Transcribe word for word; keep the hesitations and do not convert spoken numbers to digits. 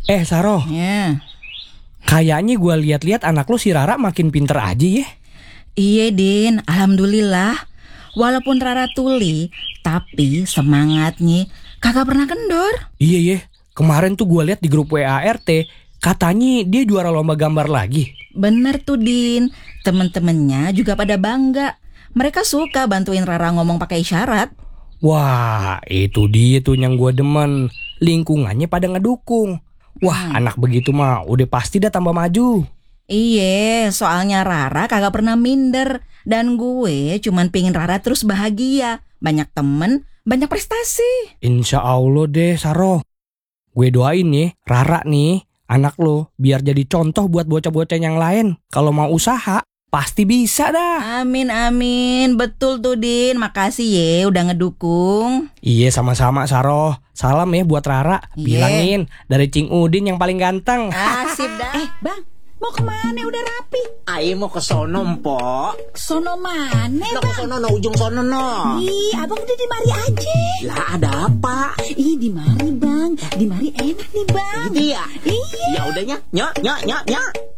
Eh Saro, Ya. kayaknya gue lihat-lihat anak lo si Rara makin pinter aja ya. Iya Din, alhamdulillah. Walaupun Rara tuli, tapi semangatnya kagak pernah kendor. Iya ya, kemarin tuh gue lihat di grup W A R T, katanya dia juara lomba gambar lagi. Bener tuh Din, temen-temennya juga pada bangga. Mereka suka bantuin Rara ngomong pakai isyarat. Wah, itu dia tuh yang gue demen. Lingkungannya pada ngedukung. Wah, Hmm. anak begitu mah udah pasti dah tambah maju. Iya, soalnya Rara kagak pernah minder. Dan gue cuman pingin Rara terus bahagia. Banyak temen, banyak prestasi. Insya Allah deh Saro. Gue doain nih Rara nih, anak lo biar jadi contoh buat bocah-bocah yang lain. Kalau mau usaha pasti bisa dah. Amin, amin. Betul tuh Din, makasih ya udah ngedukung. Iya sama-sama Saro. Salam ya buat Rara. Iya. Bilangin dari Cing Udin yang paling ganteng. Asip dah. Eh bang, mau kemana udah rapi? Ayo mau ke sono mpok. Sono mana No ke bang? sono no ujung sono no. Ih abang udah di mari aja. Lah ada apa? Ih di mari bang, di mari enak nih bang. Gitu ya? Iya. Ya udahnya, nyok nyok nyok nyok.